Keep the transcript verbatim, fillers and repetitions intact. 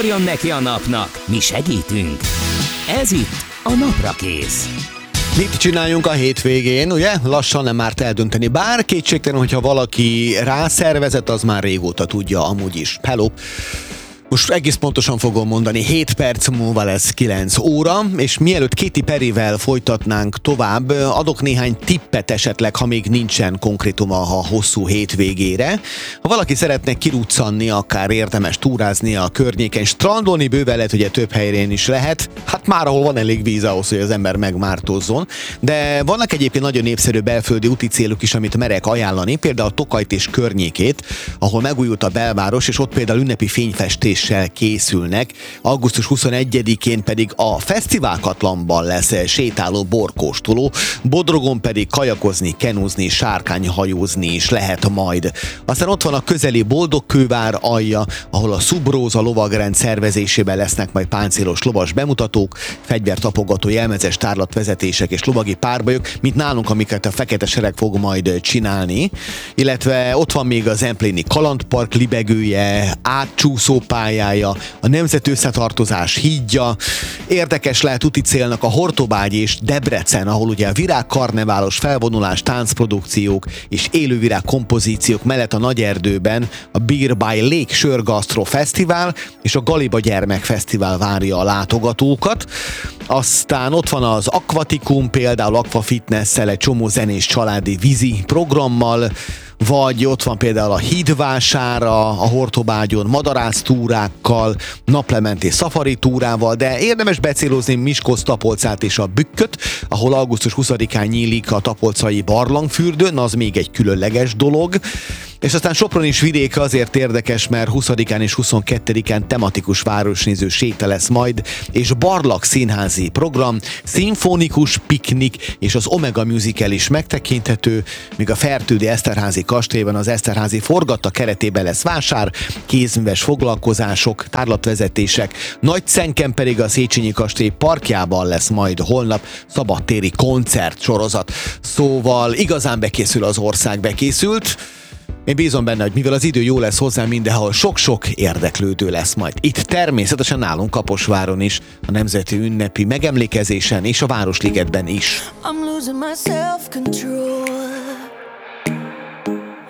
Ugorjon neki a napnak, mi segítünk! Ez itt a Naprakész. Mit csináljunk a hétvégén, ugye? Lassan nem árt eldönteni. Bár kétségtelen, hogyha valaki rászervezett, az már régóta tudja amúgy is. Hello! Most egész pontosan fogom mondani, hét perc múlva lesz kilenc óra, és mielőtt Katy Perryvel folytatnánk tovább, adok néhány tippet esetleg, ha még nincsen konkrétuma a hosszú hétvégére. Ha valaki szeretne kiruccanni, akár érdemes túrázni a környéken, strandolni bőven lehet, ugye több helyén is lehet, hát már ahol van elég víz ahhoz, hogy az ember megmártozzon, de vannak egyébként nagyon népszerű belföldi úti célok is, amit merek ajánlani, például a Tokajt és környékét, ahol megújult a belváros, és ott például ünnepi fényfestés készülnek. augusztus huszonegyedikén pedig a Fesztiválkatlanban lesz sétáló borkóstoló, Bodrogon pedig kajakozni, kenúzni, sárkányhajózni is lehet majd. Aztán ott van a közeli Boldogkővár alja, ahol a Szubróza lovagrend szervezésében lesznek majd páncélos lovas bemutatók, fegyvertapogató jelmezes tárlatvezetések és lovagi párbajok, mint nálunk, amiket a Fekete Sereg fog majd csinálni. Illetve ott van még az Empléni Kalandpark libegője, átcsúszópálya, a Nemzet Összetartozás hídja. Érdekes lehet úti célnak a Hortobágy és Debrecen, ahol ugye a virágkarneválos felvonulás, táncprodukciók és élővirág kompozíciók mellett a Nagyerdőben a Beer by Lake Sörgasztro Fesztivál és a Galiba Gyermekfesztivál várja a látogatókat. Aztán ott van az Aquatikum, például Aquafitnesszel, egy csomó zenés családi vízi programmal, vagy ott van például a hídvására, a Hortobágyon madarásztúrákkal, naplementi szafari túrával, de érdemes becélozni Miskolc, Tapolcát és a Bükköt, ahol augusztus huszadikán nyílik a tapolcai barlangfürdő, na az még egy különleges dolog. És aztán Sopron is vidéke azért érdekes, mert huszadikán és huszonkettedikén tematikus városnéző séta lesz majd, és barlang színházi program, szimfonikus piknik és az Omega Musical is megtekinthető, míg a Fertődi Eszterházi kastélyban az Eszterházi Forgatta keretében lesz vásár, kézműves foglalkozások, tárlatvezetések, Nagycenken pedig a Széchenyi kastély parkjában lesz majd holnap szabadtéri koncertsorozat. Szóval igazán bekészül az ország, bekészült. Én bízom benne, hogy mivel az idő jó lesz hozzá mindenhol, sok-sok érdeklődő lesz majd. Itt természetesen nálunk Kaposváron is, a nemzeti ünnepi megemlékezésen és a Városligetben is. I'm losing my self-control.